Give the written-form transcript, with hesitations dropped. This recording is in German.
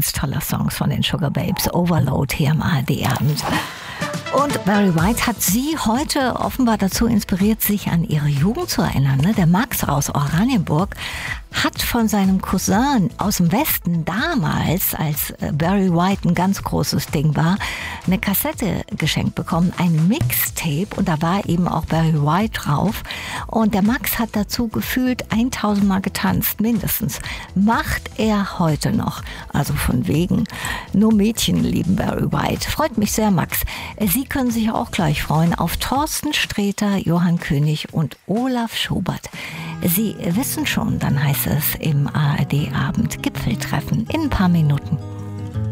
ganz toller Songs von den Sugar Babes. Overload hier am ARD-Abend. Und Barry White hat sie heute offenbar dazu inspiriert, sich an ihre Jugend zu erinnern. Der Max aus Oranienburg hat von seinem Cousin aus dem Westen damals, als Barry White ein ganz großes Ding war, eine Kassette geschenkt bekommen, ein Mixtape, und da war eben auch Barry White drauf. Und der Max hat dazu gefühlt 1000 Mal getanzt, mindestens. Macht er heute noch. Also von wegen, nur Mädchen lieben Barry White. Freut mich sehr, Max. Sie können sich auch gleich freuen auf Thorsten Sträter, Johann König und Olaf Schubert. Sie wissen schon, dann heißt es im ARD-Abend Gipfeltreffen in ein paar Minuten.